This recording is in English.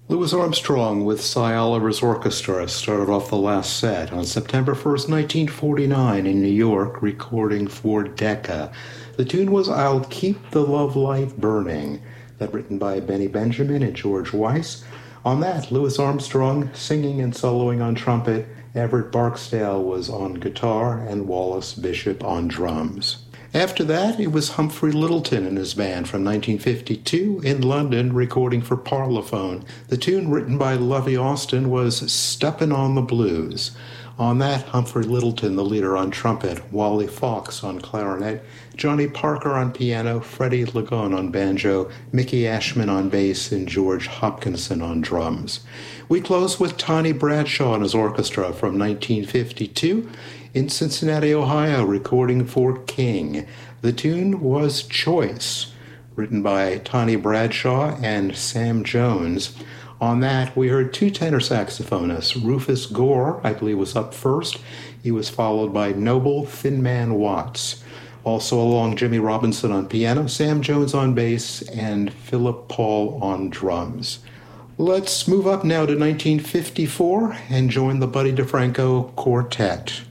Louis Armstrong with Cy Oliver's Orchestra started off the last set on September 1st, 1949 in New York, recording for Decca. The tune was I'll Keep the Love Light Burning, that written by Benny Benjamin and George Weiss. On that, Louis Armstrong singing and soloing on trumpet, Everett Barksdale was on guitar, and Wallace Bishop on drums. After that, it was Humphrey Lyttelton and his band from 1952 in London recording for Parlophone. The tune written by Lovey Austin was Steppin' on the Blues. On that, Humphrey Lyttelton, the leader on trumpet, Wally Fox on clarinet, Johnny Parker on piano, Freddie Lagon on banjo, Mickey Ashman on bass, and George Hopkinson on drums. We close with Tony Bradshaw and his orchestra from 1952 in Cincinnati, Ohio, recording for King. The tune was Choice, written by Tony Bradshaw and Sam Jones. On that, we heard two tenor saxophonists. Rufus Gore, I believe, was up first. He was followed by Noble Thin Man Watts. Also along, Jimmy Robinson on piano, Sam Jones on bass, and Philip Paul on drums. Let's move up now to 1954 and join the Buddy DeFranco Quartet.